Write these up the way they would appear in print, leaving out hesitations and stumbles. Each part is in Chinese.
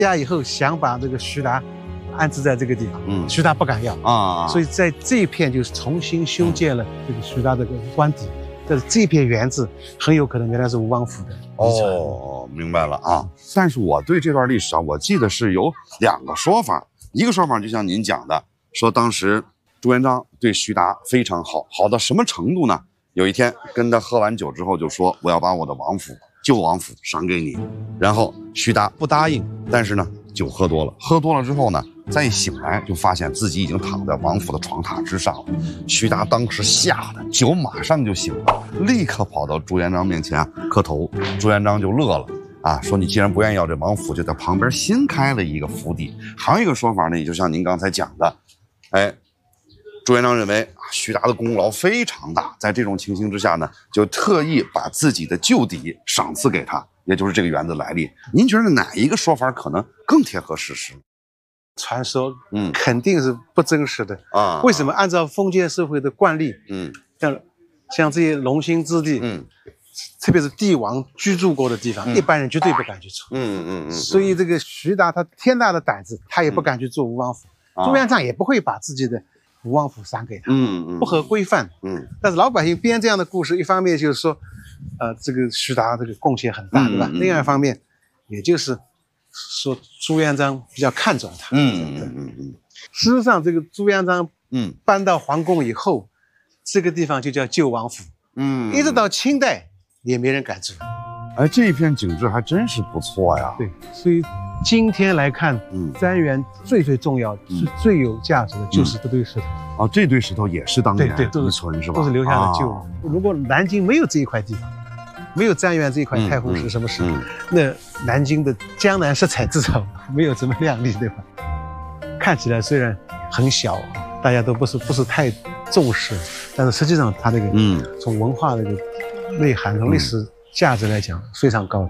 家以后想把这个徐达安置在这个地方，徐达不敢要啊，所以在这一片就是重新修建了这个徐达这个官邸。但是这片园子很有可能原来是吴王府的遗传。 哦，明白了啊。但是我对这段历史啊，我记得是有2个说法。一个说法就像您讲的，说当时朱元璋对徐达非常好，好到什么程度呢？有一天跟他喝完酒之后就说，我要把我的王府旧王府赏给你。然后徐达不答应，但是呢酒喝多了，喝多了之后呢，再一醒来就发现自己已经躺在王府的床榻之上了。徐达当时吓得酒马上就醒了，立刻跑到朱元璋面前磕头。朱元璋就乐了啊，说你既然不愿意要这王府，就在旁边新开了一个府邸。还有一个说法呢，也就像您刚才讲的，朱元璋认为徐达的功劳非常大，在这种情形之下呢，就特意把自己的旧邸赏赐给他，也就是这个园子来历。您觉得哪一个说法可能更贴合事实？ 传说肯定是不真实的啊！为什么？按照封建社会的惯例，像这些龙兴之地，特别是帝王居住过的地方，一般人绝对不敢去住。所以这个徐达他天大的胆子，他也不敢去做吴王府。朱元璋也不会把自己的吴王府赏给他，不合规范。但是老百姓编这样的故事，一方面就是说，这个徐达这个贡献很大，对吧？另外一方面，也就是说朱元璋比较看重他。事实上，这个朱元璋搬到皇宫以后，这个地方就叫旧王府。一直到清代也没人敢住。 这一片景致还真是不错呀。 对，所以今天来看，三原最重要的是最有价值的就是这堆石头。 这堆石头也是当年都是存是吧？ 都是留下的旧王府。如果南京没有这一块地方，没有三原这一块太湖石什么石，那南京的江南色彩至少没有这么亮丽，对吧？看起来虽然很小，大家都不是太重视，但是实际上它这个从文化这个内涵、从历史价值来讲非常高的。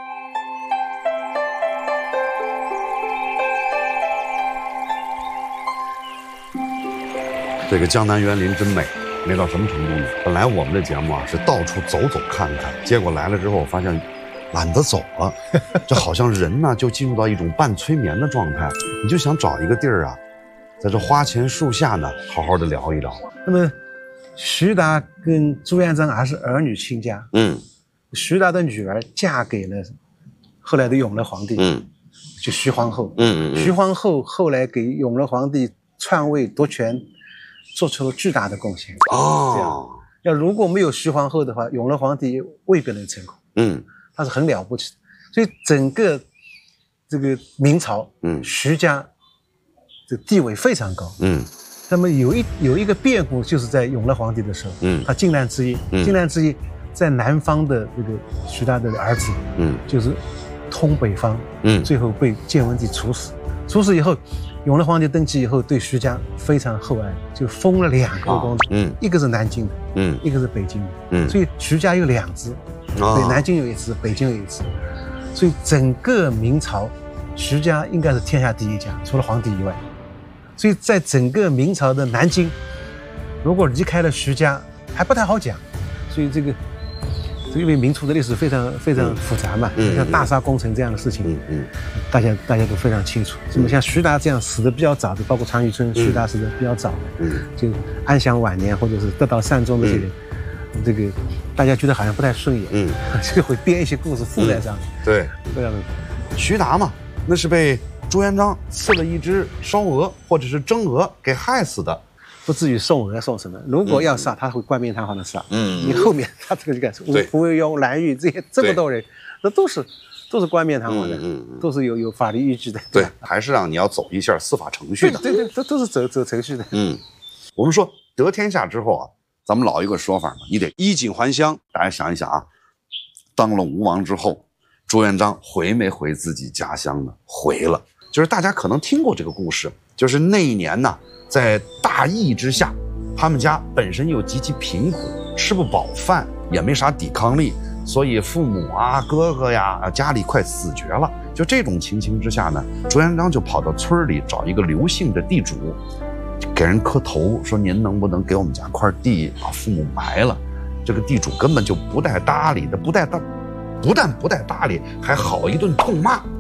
这个江南园林真美，美到什么程度呢？本来我们的节目是到处走走看看，结果来了之后我发现懒得走了，这好像人呢就进入到一种半催眠的状态，你就想找一个地儿啊，在这花前树下呢好好的聊一聊。 那么徐达跟朱元璋还是儿女亲家，徐达的女儿嫁给了后来的永乐皇帝，就徐皇后，徐皇后后来给永乐皇帝篡位夺权做出了巨大的贡献。这样，要如果没有徐皇后的话，永乐皇帝未必能成功。他是很了不起的。所以整个这个明朝，徐家的地位非常高。那么有一个变故，就是在永乐皇帝的时候，他靖难之役，在南方的这个徐达的儿子，就是通北方，最后被建文帝处死。处死以后，永乐皇帝登基以后，对徐家非常厚爱，就封了2个公主，一个是南京的，一个是北京的，所以徐家有2支，对，南京有1支，北京有1支，所以整个明朝，徐家应该是天下第一家，除了皇帝以外。所以在整个明朝的南京，如果离开了徐家，还不太好讲。所以这个因为明初的历史非常复杂嘛，像大杀工程这样的事情，大家都非常清楚。那么像徐达这样死的比较早的，包括常遇春，徐达死的比较早的，就安享晚年或者是得道善终的这些人，这个大家觉得好像不太顺眼，就会编一些故事附在上面。 对， 这样的。 徐达嘛，那是被朱元璋赐了一只烧鹅或者是蒸鹅给害死的。 不至于送鹅送什么，如果要杀，他会冠冕堂皇的杀。你后面他这个吴卫庸、蓝玉这么多人，那都是冠冕堂皇的，都是有法律依据的。 对，还是让你要走一下司法程序的。 对，都是走程序的。 我们说得天下之后啊，咱们老有一个说法嘛，你得衣锦还乡。大家想一想啊，当了吴王之后，朱元璋回没回自己家乡呢？回了。就是大家可能听过这个故事，就是那一年呢，在大疫之下，他们家本身又极其贫苦，吃不饱饭，也没啥抵抗力，所以父母啊、哥哥呀，家里快死绝了。就这种情形之下呢，朱元璋就跑到村里找一个刘姓的地主，给人磕头说：“您能不能给我们家块地，把父母埋了？”这个地主根本就不带搭理的，不但不带搭理，还好一顿痛骂。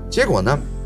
结果呢，